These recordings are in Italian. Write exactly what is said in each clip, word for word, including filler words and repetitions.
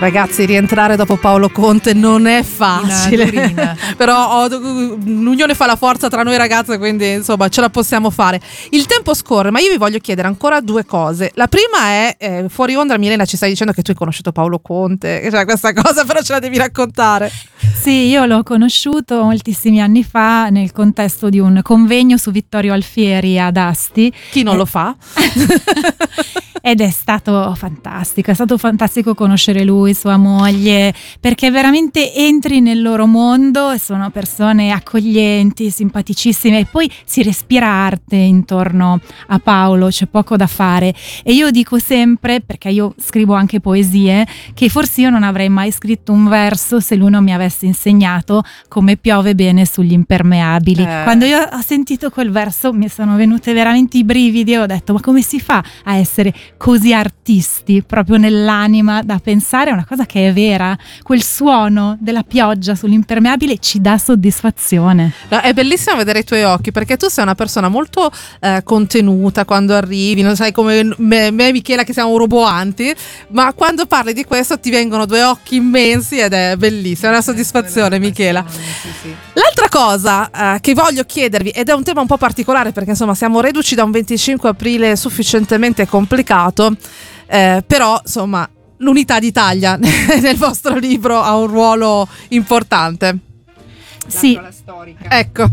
Ragazzi, rientrare dopo Paolo Conte non è facile, però oh, l'unione fa la forza tra noi ragazze, quindi insomma ce la possiamo fare. Il tempo scorre, ma io vi voglio chiedere ancora due cose. La prima è, eh, fuori onda Milena ci stai dicendo che tu hai conosciuto Paolo Conte, cioè questa cosa però ce la devi raccontare. Sì, io l'ho conosciuto moltissimi anni fa nel contesto di un convegno su Vittorio Alfieri ad Asti. Chi non eh. lo fa? Ed è stato fantastico, è stato fantastico conoscere lui, sua moglie, perché veramente entri nel loro mondo e sono persone accoglienti, simpaticissime, e poi si respira arte intorno a Paolo, c'è poco da fare. E io dico sempre, perché io scrivo anche poesie, che forse io non avrei mai scritto un verso se lui non mi avesse insegnato come piove bene sugli impermeabili. Eh. Quando io ho sentito quel verso mi sono venute veramente i brividi e ho detto: ma come si fa a essere così artisti proprio nell'anima, da pensare a una cosa che è vera? Quel suono della pioggia sull'impermeabile ci dà soddisfazione. No, è bellissimo vedere i tuoi occhi, perché tu sei una persona molto eh, contenuta quando arrivi, non sai, come me, me e Michela che siamo roboanti, ma quando parli di questo ti vengono due occhi immensi ed è bellissima, è una soddisfazione, Michela. Sì, sì. L'altra cosa eh, che voglio chiedervi, ed è un tema un po' particolare perché insomma siamo reduci da un venticinque aprile sufficientemente complicato, eh, però insomma l'unità d'Italia nel vostro libro ha un ruolo importante. Sì, la storica. Ecco.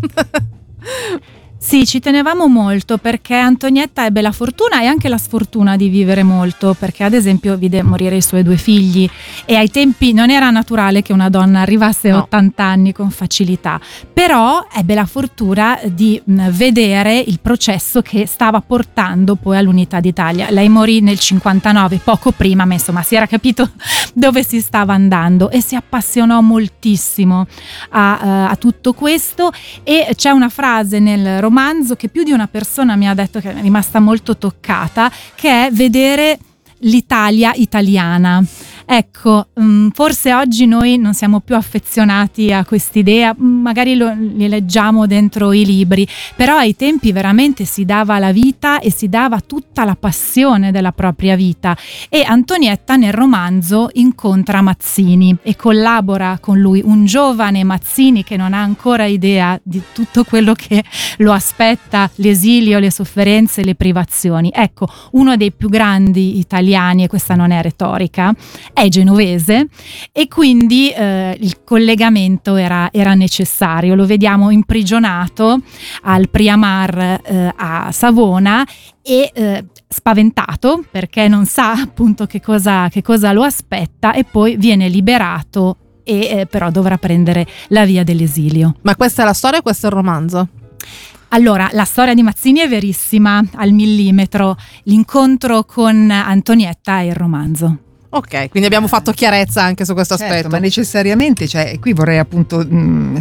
Sì, ci tenevamo molto perché Antonietta ebbe la fortuna e anche la sfortuna di vivere molto, perché ad esempio vide morire i suoi due figli e ai tempi non era naturale che una donna arrivasse a no. ottanta anni con facilità, però ebbe la fortuna di mh, vedere il processo che stava portando poi all'unità d'Italia. Lei morì nel cinquantanove, poco prima, ma insomma si era capito dove si stava andando e si appassionò moltissimo a, a tutto questo. E c'è una frase nel romanzo romanzo che più di una persona mi ha detto, che è rimasta molto toccata, che è vedere l'Italia italiana. Ecco, forse oggi noi non siamo più affezionati a quest'idea, magari lo, li leggiamo dentro i libri, però ai tempi veramente si dava la vita e si dava tutta la passione della propria vita. E Antonietta nel romanzo incontra Mazzini e collabora con lui, un giovane Mazzini che non ha ancora idea di tutto quello che lo aspetta, l'esilio, le sofferenze, le privazioni. Ecco, uno dei più grandi italiani, e questa non è retorica, è genovese, e quindi eh, il collegamento era, era necessario. Lo vediamo imprigionato al Priamar eh, a Savona e eh, spaventato perché non sa appunto che cosa, che cosa lo aspetta, e poi viene liberato e eh, però dovrà prendere la via dell'esilio. Ma questa è la storia o questo è il romanzo? Allora, la storia di Mazzini è verissima al millimetro, l'incontro con Antonietta è il romanzo. Ok, quindi abbiamo fatto chiarezza anche su questo certo, aspetto. Ma necessariamente, cioè, qui vorrei appunto mh,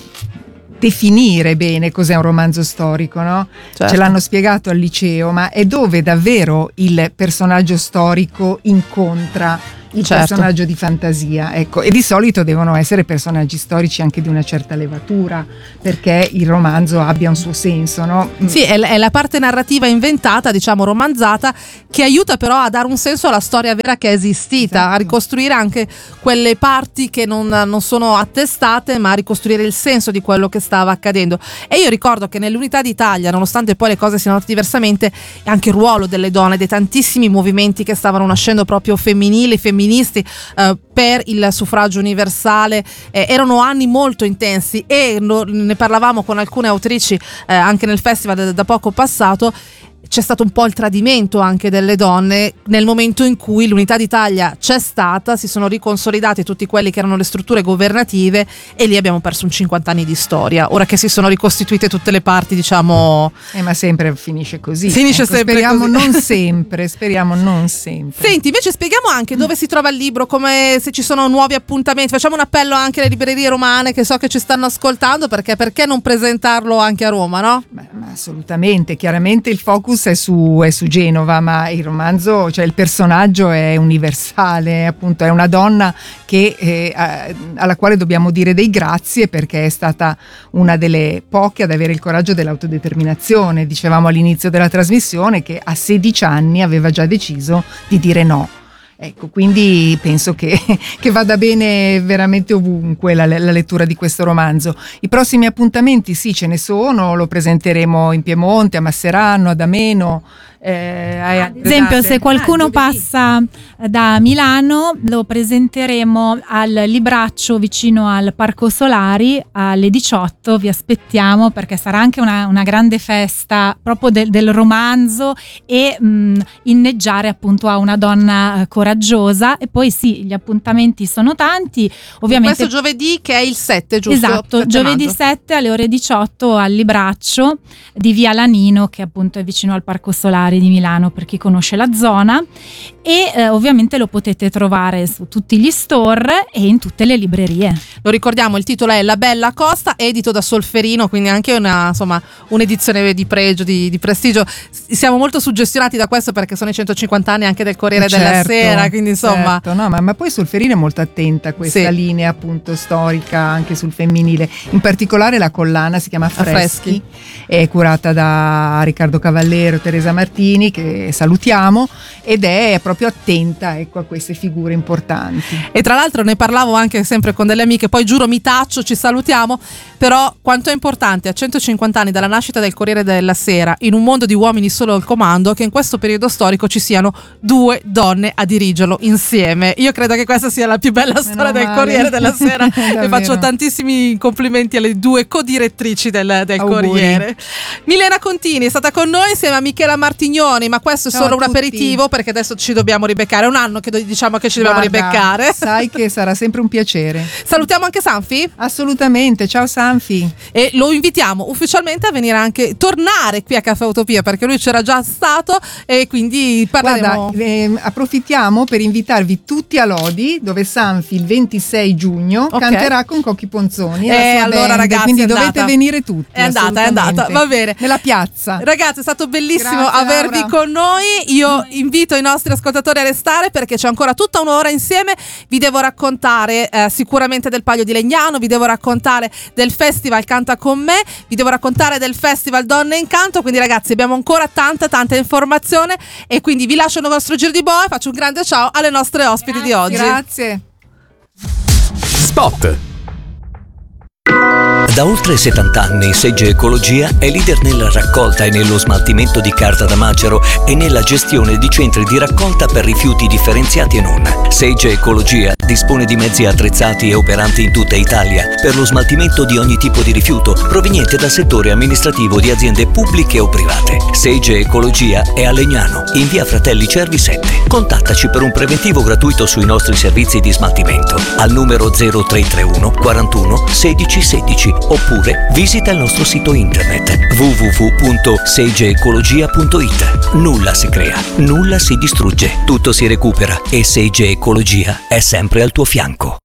definire bene cos'è un romanzo storico, no? Certo. Ce l'hanno spiegato al liceo, ma è dove davvero il personaggio storico incontra il certo. personaggio di fantasia, ecco, e di solito devono essere personaggi storici anche di una certa levatura, perché il romanzo abbia un suo senso, no? Sì, è, è la parte narrativa inventata, diciamo romanzata, che aiuta però a dare un senso alla storia vera che è esistita, esatto. a ricostruire anche quelle parti che non, non sono attestate, ma a ricostruire il senso di quello che stava accadendo. E io ricordo che nell'unità d'Italia, nonostante poi le cose siano andate diversamente, anche il ruolo delle donne, dei tantissimi movimenti che stavano nascendo proprio femminili, femministi, eh, per il suffragio universale, eh, erano anni molto intensi, e no, ne parlavamo con alcune autrici eh, anche nel festival da, da poco passato. C'è stato un po' il tradimento anche delle donne nel momento in cui l'unità d'Italia c'è stata, si sono riconsolidati tutti quelli che erano le strutture governative, e lì abbiamo perso un cinquanta anni di storia, ora che si sono ricostituite tutte le parti, diciamo. Eh, ma sempre finisce così. Finisce ecco, sempre speriamo così. non sempre, speriamo non sempre. Senti, invece spieghiamo anche dove si trova il libro, come, se ci sono nuovi appuntamenti. Facciamo un appello anche alle librerie romane che so che ci stanno ascoltando, perché perché non presentarlo anche a Roma, no? Ma, ma assolutamente, chiaramente il focus è su, è su Genova, ma il romanzo, cioè il personaggio è universale, appunto è una donna che, eh, alla quale dobbiamo dire dei grazie, perché è stata una delle poche ad avere il coraggio dell'autodeterminazione. Dicevamo all'inizio della trasmissione che a sedici anni aveva già deciso di dire no. Ecco, quindi penso che, che vada bene veramente ovunque la, la lettura di questo romanzo. I prossimi appuntamenti sì, ce ne sono, lo presenteremo in Piemonte, a Masserano, ad Ameno. Eh, ad esempio, se qualcuno ah, passa da Milano, lo presenteremo al Libraccio vicino al Parco Solari alle diciotto. Vi aspettiamo, perché sarà anche una, una grande festa proprio del, del romanzo e mh, inneggiare appunto a una donna coraggiosa. E poi sì, gli appuntamenti sono tanti, ovviamente. Questo giovedì, che è il sette, giusto? Esatto, sette giovedì maggio. sette alle ore diciotto al Libraccio di Via Lanino, che appunto è vicino al Parco Solari di Milano, per chi conosce la zona, e eh, ovviamente lo potete trovare su tutti gli store e in tutte le librerie. Lo ricordiamo, il titolo è La Bella Costa, edito da Solferino, quindi anche una, insomma, un'edizione di pregio, di, di prestigio. Siamo molto suggestionati da questo, perché sono i centocinquanta anni anche del Corriere certo, della Sera, quindi insomma certo, no, ma, ma poi Solferino è molto attenta a questa sì. linea appunto storica anche sul femminile, in particolare la collana si chiama Affreschi, Affreschi. È curata da Riccardo Cavallero, Teresa Martini, che salutiamo, ed è proprio attenta, ecco, a queste figure importanti. E tra l'altro ne parlavo anche sempre con delle amiche, poi giuro mi taccio, ci salutiamo, però quanto è importante a centocinquanta anni dalla nascita del Corriere della Sera, in un mondo di uomini solo al comando, che in questo periodo storico ci siano due donne a dirigerlo insieme. Io credo che questa sia la più bella storia del Corriere della Sera e faccio tantissimi complimenti alle due co-direttrici del, del Corriere. Milena Contini è stata con noi insieme a Michela Martignoni, ma questo è Ciao solo un aperitivo, perché adesso ci dobbiamo ribeccare, è un anno che diciamo che ci dobbiamo Guarda, ribeccare. Sai che sarà sempre un piacere. Salutiamo anche Sanfi? Assolutamente, ciao Sanfi. E lo invitiamo ufficialmente a venire anche, tornare qui a Caffè Utopia, perché lui c'era già stato e quindi parleremo. Guarda, eh, approfittiamo per invitarvi tutti a Lodi, dove Sanfi il ventisei giugno okay. canterà con Cocchi Ponzoni. E allora band, ragazzi, quindi è dovete venire tutti. È andata, è andata, va bene. Nella piazza. Ragazzi, è stato bellissimo Grazie, avervi Laura. con noi. Io invito i nostri ascoltatori a restare, perché c'è ancora tutta un'ora insieme. Vi devo raccontare eh, sicuramente del Palio di Legnano, vi devo raccontare del Festival Canta con me, vi devo raccontare del Festival Donne in Canto. Quindi ragazzi, abbiamo ancora tanta tanta informazione, e quindi vi lascio il nostro giro di boa e faccio un grande ciao alle nostre ospiti Grazie, di oggi. Grazie. Spot. Da oltre settanta anni Sage Ecologia è leader nella raccolta e nello smaltimento di carta da macero e nella gestione di centri di raccolta per rifiuti differenziati e non. Sage Ecologia dispone di mezzi attrezzati e operanti in tutta Italia per lo smaltimento di ogni tipo di rifiuto proveniente dal settore amministrativo di aziende pubbliche o private. Sage Ecologia è a Legnano, in via Fratelli Cervi sette. Contattaci per un preventivo gratuito sui nostri servizi di smaltimento al numero zero tre tre uno quarantuno sedici sedici, oppure visita il nostro sito internet w w w punto sage ecologia punto i t. Nulla si crea, nulla si distrugge, tutto si recupera, e Sage Ecologia è sempre al tuo fianco.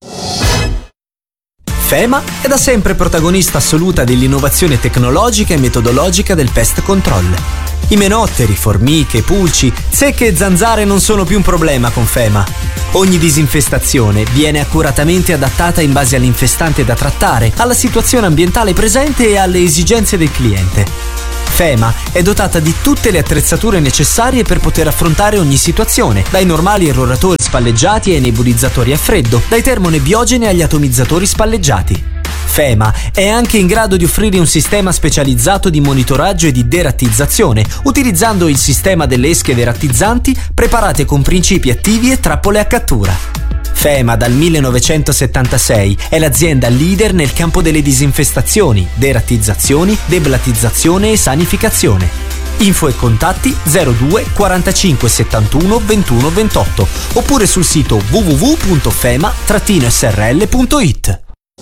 FEMA è da sempre protagonista assoluta dell'innovazione tecnologica e metodologica del pest control. Imenotteri, formiche, pulci, zecche e zanzare non sono più un problema con FEMA. Ogni disinfestazione viene accuratamente adattata in base all'infestante da trattare, alla situazione ambientale presente e alle esigenze del cliente. FEMA è dotata di tutte le attrezzature necessarie per poter affrontare ogni situazione, dai normali erroratori spalleggiati ai nebulizzatori a freddo, dai termonebbiogeni agli atomizzatori spalleggiati. FEMA è anche in grado di offrire un sistema specializzato di monitoraggio e di derattizzazione, utilizzando il sistema delle esche derattizzanti preparate con principi attivi e trappole a cattura. FEMA dal millenovecentosettantasei è l'azienda leader nel campo delle disinfestazioni, derattizzazioni, deblatizzazione e sanificazione. Info e contatti zero due quarantacinque settantuno ventuno ventotto oppure sul sito w w w punto fema s r l punto i t.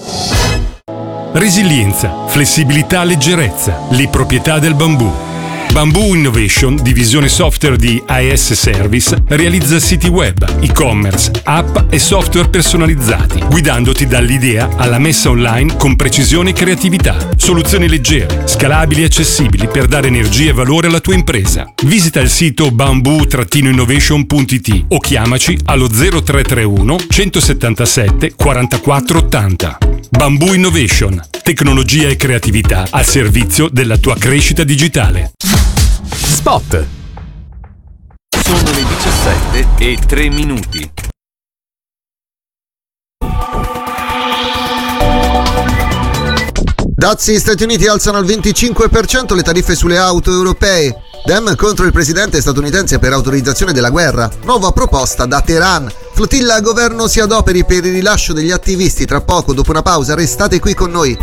Resilienza, flessibilità, leggerezza, le proprietà del bambù. Bamboo Innovation, divisione software di I S Service, realizza siti web, e-commerce, app e software personalizzati, guidandoti dall'idea alla messa online con precisione e creatività. Soluzioni leggere, scalabili e accessibili per dare energia e valore alla tua impresa. Visita il sito bamboo innovation punto i t o chiamaci allo zero tre tre uno centosettantasette quarantaquattro ottanta. Bamboo Innovation, tecnologia e creatività al servizio della tua crescita digitale. Spot. Sono le diciassette e tre minuti. Dazi Stati Uniti alzano al venticinque per cento le tariffe sulle auto europee. Dem contro il presidente statunitense per autorizzazione della guerra. Nuova proposta da Teheran. Flotilla governo si adoperi per il rilascio degli attivisti. Tra poco, dopo una pausa, restate qui con noi.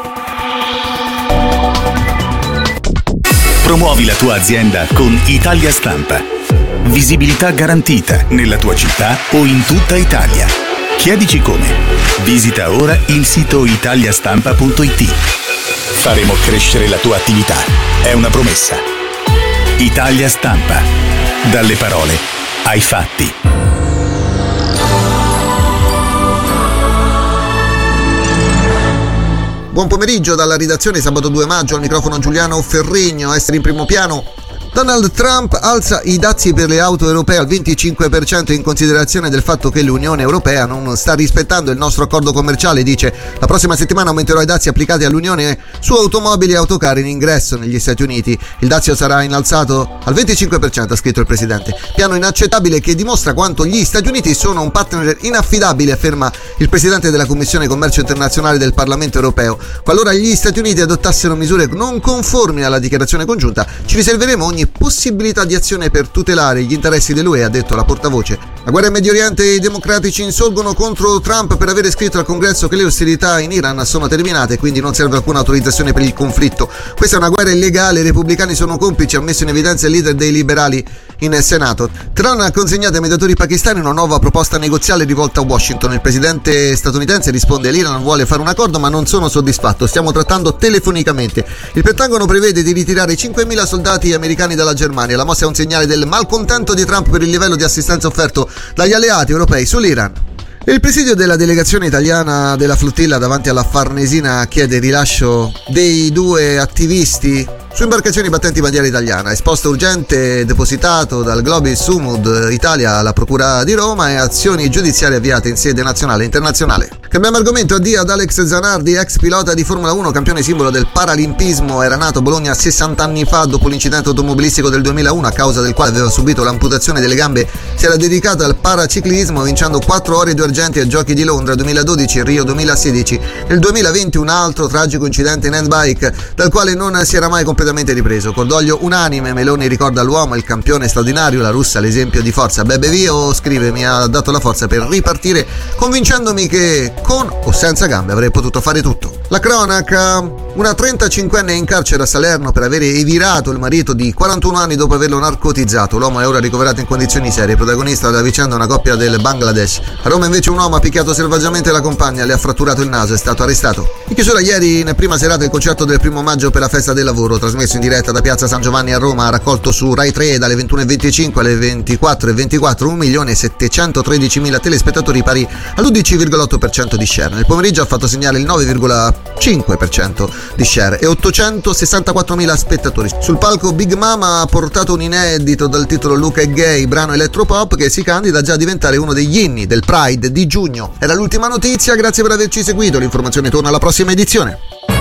Promuovi la tua azienda con Italia Stampa. Visibilità garantita nella tua città o in tutta Italia. Chiedici come. Visita ora il sito italiastampa punto it. Faremo crescere la tua attività. È una promessa. Italia Stampa. Dalle parole ai fatti. Buon pomeriggio dalla redazione, sabato due maggio, al microfono Giuliano Ferrigno. Essere in primo piano. Donald Trump alza i dazi per le auto europee al venticinque per cento in considerazione del fatto che l'Unione Europea non sta rispettando il nostro accordo commerciale. Dice: la prossima settimana aumenterò i dazi applicati all'Unione su automobili e autocar in ingresso negli Stati Uniti. Il dazio sarà innalzato al venticinque per cento, ha scritto il presidente. Piano inaccettabile che dimostra quanto gli Stati Uniti sono un partner inaffidabile, afferma il presidente della Commissione Commercio Internazionale del Parlamento Europeo. Qualora gli Stati Uniti adottassero misure non conformi alla dichiarazione congiunta, ci riserveremo ogni possibilità di azione per tutelare gli interessi dell'U E, ha detto la portavoce. La guerra in Medio Oriente e i democratici insorgono contro Trump per avere scritto al Congresso che le ostilità in Iran sono terminate e quindi non serve alcuna autorizzazione per il conflitto. Questa è una guerra illegale, i repubblicani sono complici, ha messo in evidenza il leader dei liberali in Senato. Teheran ha consegnato ai mediatori pakistani una nuova proposta negoziale rivolta a Washington. Il presidente statunitense risponde: l'Iran vuole fare un accordo ma non sono soddisfatto, stiamo trattando telefonicamente. Il Pentagono prevede di ritirare cinquemila soldati americani dalla Germania. La mossa è un segnale del malcontento di Trump per il livello di assistenza offerto dagli alleati europei sull'Iran. Il presidio della delegazione italiana della flotilla davanti alla Farnesina chiede il rilascio dei due attivisti su imbarcazioni battenti bandiera italiana. Esposto urgente depositato dal Globis Sumud Italia alla Procura di Roma e azioni giudiziarie avviate in sede nazionale e internazionale. Cambiamo argomento, addio ad Alex Zanardi, ex pilota di Formula uno, campione simbolo del paralimpismo. Era nato a Bologna sessanta anni fa. Dopo l'incidente automobilistico del duemilauno, a causa del quale aveva subito l'amputazione delle gambe, si era dedicato al paraciclismo, vincendo quattro ore e due argenti ai Giochi di Londra duemiladodici e Rio duemilasedici. Nel duemilaventi un altro tragico incidente in handbike, dal quale non si era mai completamente ripreso. Cordoglio unanime, Meloni ricorda l'uomo, il campione straordinario, la russa l'esempio di forza. Bebe Vio scrive: mi ha dato la forza per ripartire, convincendomi che con o senza gambe avrei potuto fare tutto. La cronaca: una trentacinquenne in carcere a Salerno per avere evirato il marito di quarantuno anni dopo averlo narcotizzato. L'uomo è ora ricoverato in condizioni serie. Protagonista della vicenda una coppia del Bangladesh. A Roma invece un uomo ha picchiato selvaggiamente la compagna, le ha fratturato il naso, è stato arrestato. In chiusura ieri, in prima serata, il concerto del primo maggio per la festa del lavoro, trasmesso in diretta da Piazza San Giovanni a Roma, ha raccolto su Rai tre dalle ventuno e venticinque alle ventiquattro e ventiquattro un milione settecentotredicimila telespettatori, pari all'undici virgola otto per cento di share. Nel pomeriggio ha fatto segnare il nove virgola cinque per cento di share e ottocentosessantaquattromila spettatori. Sul palco Big Mama ha portato un inedito dal titolo Luca è gay, brano elettropop che si candida già a diventare uno degli inni del Pride di giugno. Era l'ultima notizia, grazie per averci seguito, l'informazione torna alla prossima edizione.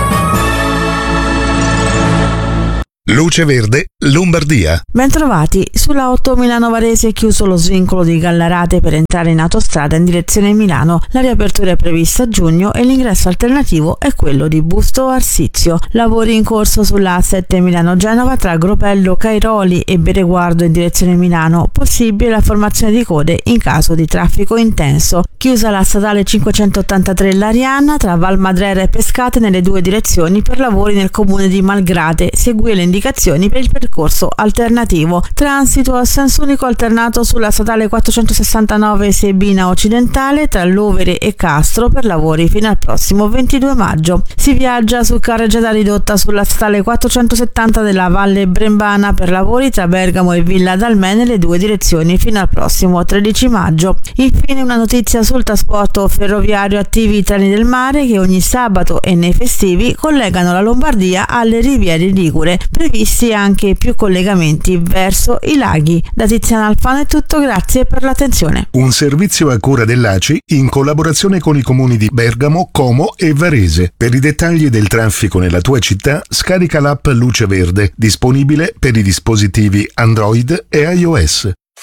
Luce Verde, Lombardia. Bentrovati. Sulla otto Milano Varese è chiuso lo svincolo di Gallarate per entrare in autostrada in direzione Milano. La riapertura è prevista a giugno e l'ingresso alternativo è quello di Busto Arsizio. Lavori in corso sulla A sette Milano-Genova tra Gropello, Cairoli e Bereguardo in direzione Milano. Possibile la formazione di code in caso di traffico intenso. Chiusa la statale cinquecentottantatré Lariana tra Valmadrera e Pescate nelle due direzioni per lavori nel comune di Malgrate. Segui le indicazioni per il percorso alternativo. Transito a senso unico alternato sulla statale quattrocentosessantanove Sebina Occidentale tra Lovere e Castro per lavori fino al prossimo ventidue maggio. Si viaggia su carreggiata ridotta sulla statale quattrocentosettanta della Valle Brembana per lavori tra Bergamo e Villa d'Almè nelle due direzioni fino al prossimo tredici maggio. Infine una notizia sul trasporto ferroviario: attivi i treni del mare che ogni sabato e nei festivi collegano la Lombardia alle riviere ligure. Previsti anche più collegamenti verso i laghi. Da Tiziana Alfano è tutto, grazie per l'attenzione. Un servizio a cura dell'A C I in collaborazione con i comuni di Bergamo, Como e Varese. Per i dettagli del traffico nella tua città, scarica l'app Luce Verde, disponibile per i dispositivi Android e iOS.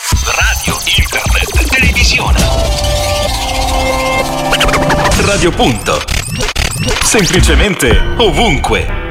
radio, internet, televisione. Radio Punto. Semplicemente ovunque.